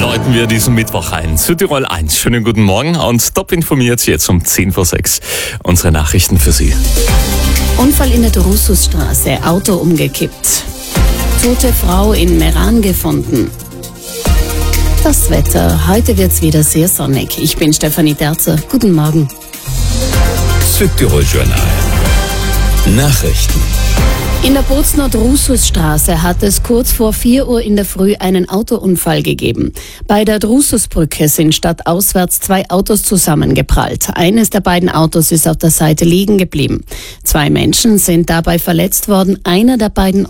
läuten wir diesen Mittwoch ein. Südtirol 1. Schönen guten Morgen und top informiert jetzt um 5:10 unsere Nachrichten für Sie. Unfall in der Drususstraße, Auto umgekippt. Tote Frau in Meran gefunden. Das Wetter, heute wird's wieder sehr sonnig. Ich bin Stefanie Terzer. Guten Morgen. Südtirol Journal. Nachrichten. In der Bozner Drususstraße hat es kurz vor 4 Uhr in der Früh einen Autounfall gegeben. Bei der Drususbrücke sind stadtauswärts 2 Autos zusammengeprallt. Eines der beiden Autos ist auf der Seite liegen geblieben. 2 Menschen sind dabei verletzt worden. Einer der beiden